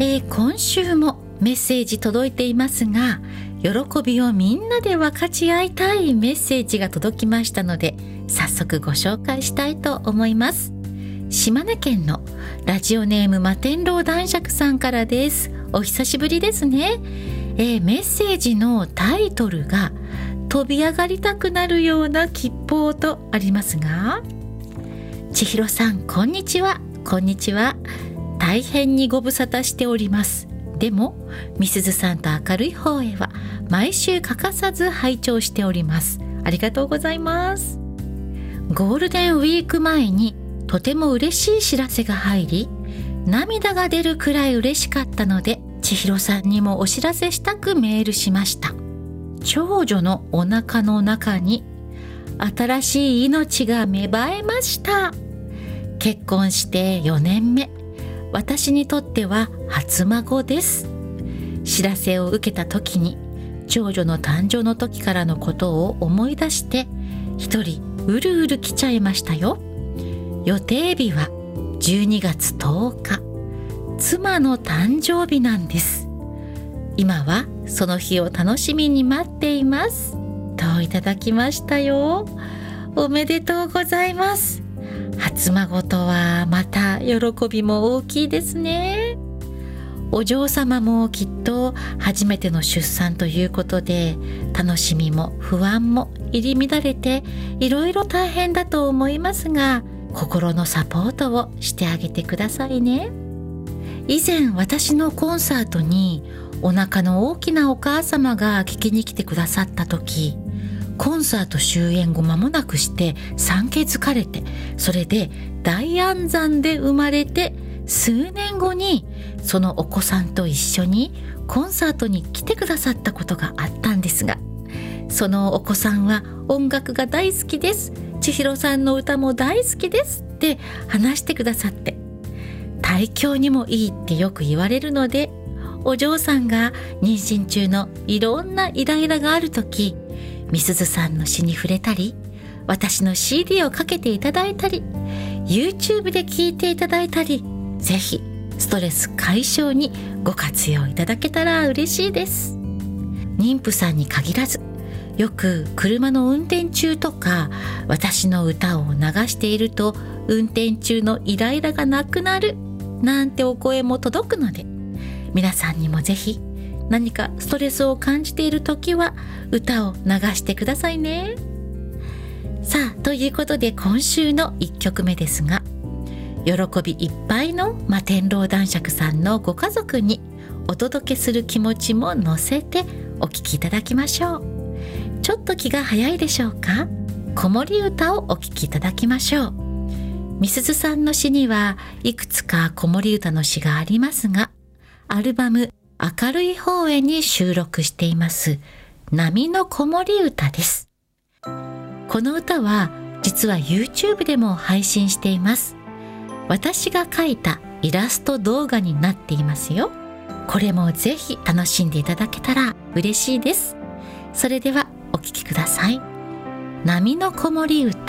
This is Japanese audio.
今週もメッセージ届いていますが、喜びをみんなで分かち合いたいメッセージが届きましたので、早速ご紹介したいと思います。島根県のラジオネーム摩天楼男爵さんからです。お久しぶりですね。メッセージのタイトルが飛び上がりたくなるような吉報とありますが、千尋さんこんにちは。こんにちは。大変にご無沙汰しております。でもみすずさんと明るい方へは毎週欠かさず拝聴しております。ありがとうございます。ゴールデンウィーク前にとても嬉しい知らせが入り、涙が出るくらい嬉しかったので、千尋さんにもお知らせしたくメールしました。長女のお腹の中に新しい命が芽生えました。結婚して4年目、私にとっては初孫です。知らせを受けた時に長女の誕生の時からのことを思い出して一人うるうる来ちゃいましたよ。予定日は12月10日、妻の誕生日なんです。今はその日を楽しみに待っています。といただきましたよ。おめでとうございます。初孫とはまた喜びも大きいですね。お嬢様もきっと初めての出産ということで、楽しみも不安も入り乱れていろいろ大変だと思いますが、心のサポートをしてあげてくださいね。以前私のコンサートにお腹の大きなお母様が聞きに来てくださった時、コンサート終演後間もなくして産気づかれて、それで大安産で生まれて数年後にそのお子さんと一緒にコンサートに来てくださったことがあったんですが、そのお子さんは音楽が大好きです、千尋さんの歌も大好きですって話してくださって、胎教にもいいってよく言われるので、お嬢さんが妊娠中のいろんなイライラがあるとき、みすずさんの詩に触れたり、私の CD をかけていただいたり、 YouTube で聴いていただいたり、ぜひストレス解消にご活用いただけたら嬉しいです。妊婦さんに限らず、よく車の運転中とか私の歌を流していると運転中のイライラがなくなるなんてお声も届くので、皆さんにもぜひ何かストレスを感じているときは歌を流してくださいね。さあ、ということで今週の1曲目ですが、喜びいっぱいの摩天楼男爵さんのご家族にお届けする気持ちも乗せてお聴きいただきましょう。ちょっと気が早いでしょうか。子守歌をお聴きいただきましょう。みすずさんの詩にはいくつか子守歌の詩がありますが、アルバム明るい方へに収録しています波の子守歌です。この歌は実は YouTube でも配信しています。私が描いたイラスト動画になっていますよ。これもぜひ楽しんでいただけたら嬉しいです。それではお聴きください。波の子守歌。